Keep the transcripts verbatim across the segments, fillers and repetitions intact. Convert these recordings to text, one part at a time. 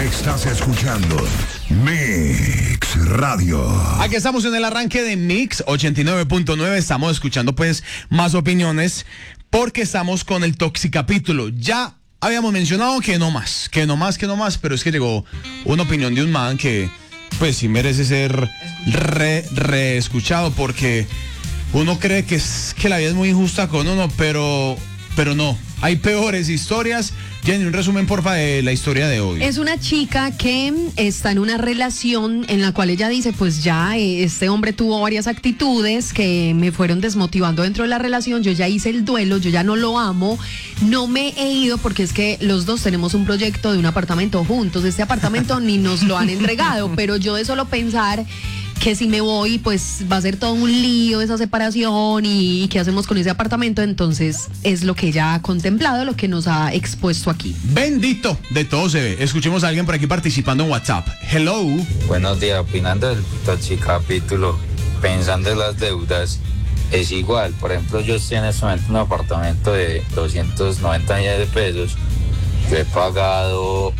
Estás escuchando Mix Radio. Aquí estamos en el arranque de Mix ochenta y nueve punto nueve. Estamos escuchando pues más opiniones porque estamos con el Toxicapítulo. Ya habíamos mencionado que no más, que no más, que no más, pero es que llegó una opinión de un man que pues sí merece ser re, re escuchado, porque uno cree que, es, que la vida es muy injusta con uno, pero, pero no. Hay peores historias. Jenny, un resumen, porfa, de la historia de hoy. Es una chica que está en una relación en la cual ella dice, pues ya este hombre tuvo varias actitudes que me fueron desmotivando dentro de la relación, yo ya hice el duelo, yo ya no lo amo, no me he ido porque es que los dos tenemos un proyecto de un apartamento juntos, este apartamento ni nos lo han entregado, pero yo de solo pensar que si me voy, pues va a ser todo un lío esa separación y, y qué hacemos con ese apartamento, entonces es lo que ella ha contemplado, lo que nos ha expuesto aquí. Bendito, de todo se ve. Escuchemos a alguien por aquí participando en WhatsApp. Hello. Buenos días, opinando del Toxicapítulo, pensando en las deudas, es igual. Por ejemplo, yo estoy en este momento en un apartamento de doscientos noventa millones de pesos, yo he pagado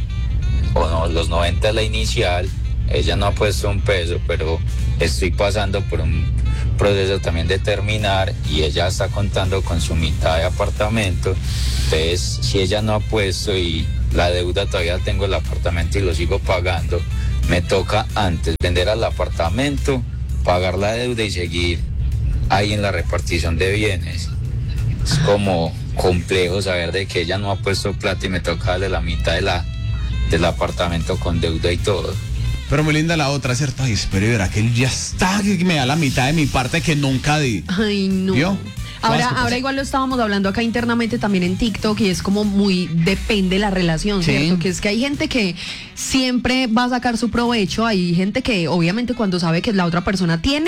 o no, los noventa de la inicial. Ella no ha puesto un peso, pero estoy pasando por un proceso también de terminar y ella está contando con su mitad de apartamento. Entonces, si ella no ha puesto y la deuda todavía tengo el apartamento y lo sigo pagando, me toca antes vender al apartamento, pagar la deuda y seguir ahí en la repartición de bienes. Es como complejo saber de que ella no ha puesto plata y me toca darle la mitad de la, del apartamento con deuda y todo. Pero muy linda la otra, ¿cierto? Ay, espero y verá que él ya está, que me da la mitad de mi parte que nunca di. Ay, no. ¿Vio? Ahora, ahora igual lo estábamos hablando acá internamente también en TikTok y es como muy, depende de la relación, Sí. ¿cierto? Que es que hay gente que siempre va a sacar su provecho, hay gente que obviamente cuando sabe que la otra persona tiene